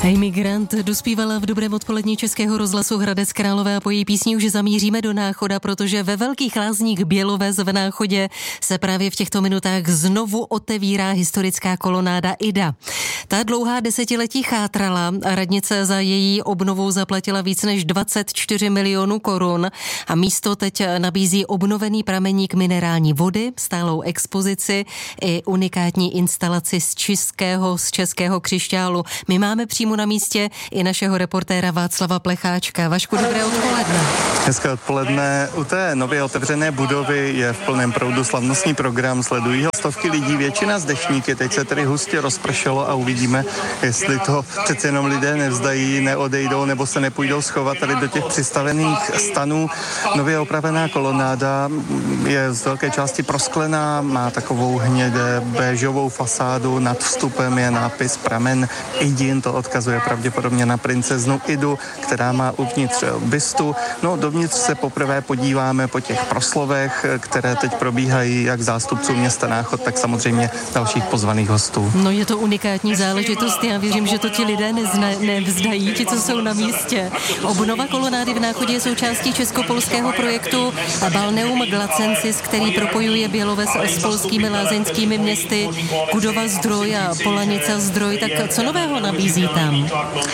Migrant dospívala v dobrém odpolední Českého rozhlasu Hradec Králové a po její písni už zamíříme do Náchoda, protože ve Velkých Lázních Bělovec v Náchodě se právě v těchto minutách znovu otevírá historická kolonáda Ida. Ta dlouhá desetiletí chátrala a radnice za její obnovu zaplatila víc než 24 milionů korun a místo teď nabízí obnovený prameník minerální vody, stálou expozici i unikátní instalaci z českého křišťálu. My máme přímo na místě i našeho reportéra Václava Plecháčka. Vašku, dobré odpoledne. Hezké odpoledne. U té nově otevřené budovy je v plném proudu slavnostní program, sledují ho stovky lidí, většina s deštníky, teď se tedy hustě rozpršelo a uvidíme, jestli to přece jenom lidé nevzdají, neodejdou nebo se nepůjdou schovat tady do těch přistavených stanů. Nově opravená kolonáda je z velké části prosklená, má takovou hnědé béžovou fasádu, nad vstupem je nápis Pramen Idin, to odkazuje pravděpodobně na princeznu Idu, která má uvnitř bystu. No, dovnitř se poprvé podíváme po těch proslovech, které teď probíhají jak zástupců města Náchod, tak samozřejmě dalších pozvaných hostů. No, je to unikátní záležitost, já věřím, že to ti lidé nevzdají, ti, co jsou na místě. Obnova kolonády v Náchodě je součástí česko-polského projektu Balneum Glacensis, který propojuje Bělovec s polskými lázeňskými městy Kudova Zdroj a Polanica Zdroj. Tak co nového nabízí tam?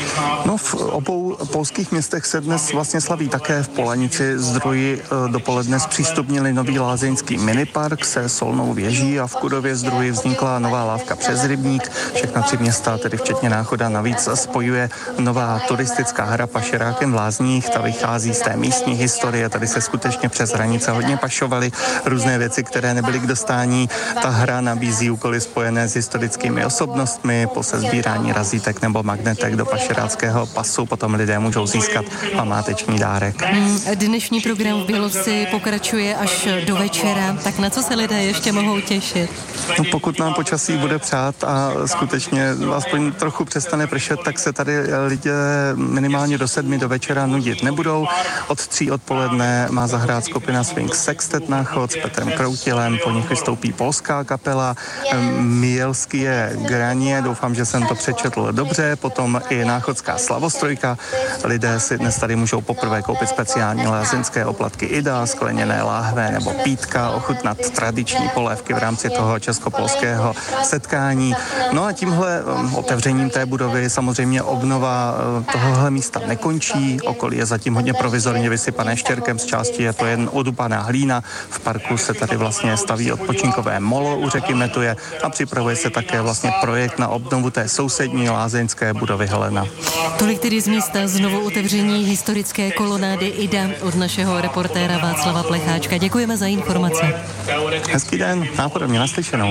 No, v obou polských městech se dnes vlastně slaví také. V Polanici Zdroji dopoledne zpřístupnili nový lázeňský minipark se solnou věží a v Kudově Zdroji vznikla nová lávka přes rybník. Všechna tři města, tedy včetně Náchoda, navíc spojuje nová turistická hra Pašerákem v Lázních. Ta vychází z té místní historie. Tady se skutečně přes hranice hodně pašovaly různé věci, které nebyly k dostání. Ta hra nabízí úkoly spojené s historickými osobnostmi, po sesbírání razítek nebo magnetek do pašeráckého pasu. Potom lidé můžou získat památečný dárek. Dnešní program v Bělovci pokračuje až do večera. Tak na co se lidé ještě mohou těšit? No, pokud nám počasí bude přát a skutečně aspoň trochu přestane pršet, tak se tady lidé minimálně do 7 do večera nudit nebudou. Od 3 odpoledne má zahrát skupina Swing Sextet Náchod s Petrem Kroutilem, po nich vystoupí polská kapela Mielskie Granie, doufám, že jsem to přečetl dobře, potom i náchodská slavostrojka. Lidé si dnes tady můžou poprvé koupit speciální lázeňské oplatky Ida, skleněné láhve nebo pítka, ochutnat tradiční polévky v rámci toho česko-polského setkání. No a tímhle otevřením té budovy samozřejmě obnova tohohle místa nekončí. Okolí je zatím hodně provizorně vysypané štěrkem, z části je to jen odupaná hlína. V parku se tady vlastně staví odpočinkové molo u řeky Metuje a připravuje se také vlastně projekt na obnovu té sousední lázeňské budovy Helena. Tolik tedy z místa znovu otevření historické kolonády Ida od našeho reportéra Václava Plecháčka. Děkujeme za informace. Hezký den, nápodobně naslyšenou.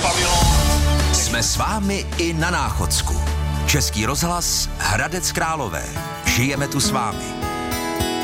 Jsme s vámi i na Náchodsku. Český rozhlas Hradec Králové. Žijeme tu s vámi.